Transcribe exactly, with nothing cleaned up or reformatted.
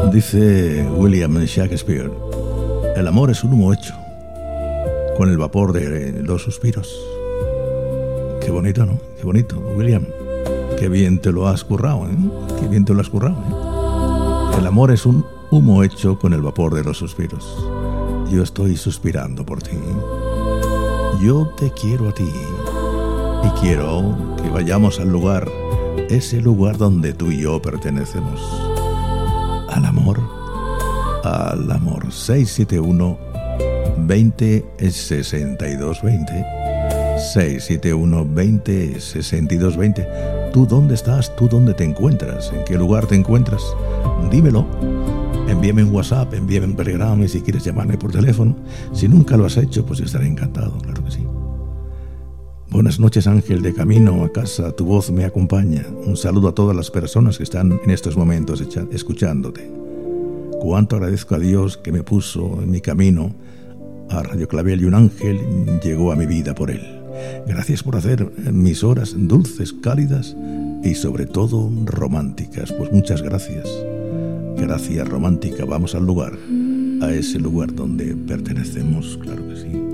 Dice William Shakespeare: el amor es un humo hecho con el vapor de los suspiros. Qué bonito, ¿no? Qué bonito, William. Qué bien te lo has currado, ¿eh? Qué bien te lo has currado, ¿eh? El amor es un humo hecho con el vapor de los suspiros. Yo estoy suspirando por ti. Yo te quiero a ti. Y quiero que vayamos al lugar, ese lugar donde tú y yo pertenecemos. Al amor. Al amor. seis siete uno, veinte, sesenta y dos veinte. seis siete uno, veinte, sesenta y dos veinte. ¿Tú dónde estás? ¿Tú dónde te encuentras? ¿En qué lugar te encuentras? Dímelo. Envíame un WhatsApp, envíame un Telegram, y si quieres llamarme por teléfono. Si nunca lo has hecho, pues estaré encantado, claro que sí. Buenas noches, Ángel, de camino a casa, tu voz me acompaña. Un saludo a todas las personas que están en estos momentos escuchándote. Cuánto agradezco a Dios que me puso en mi camino a Radio Clavel, y un ángel llegó a mi vida por él. Gracias por hacer mis horas dulces, cálidas y sobre todo románticas. Pues muchas gracias. Gracias, romántica. Vamos al lugar, a ese lugar donde pertenecemos, claro que sí.